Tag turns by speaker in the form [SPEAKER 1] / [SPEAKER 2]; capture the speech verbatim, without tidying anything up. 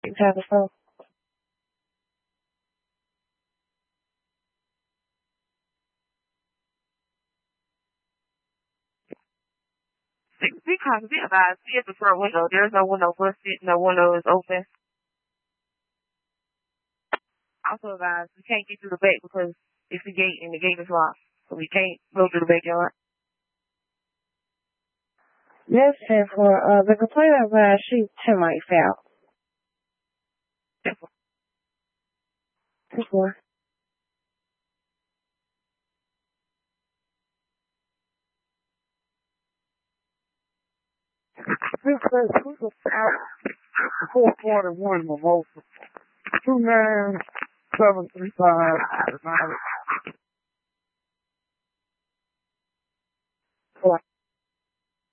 [SPEAKER 1] Have a phone. Be cautious, be advised, see at the front window. There's no window busted, no window is open. Also advised, we can't get through the back because it's the gate and the gate is locked. So we can't go through the backyard. Yes, ten four. Uh, the complainant advised she termite foul. ten four. ten four. This says who's out four forty one Mimosa. Two nine seven three five nine.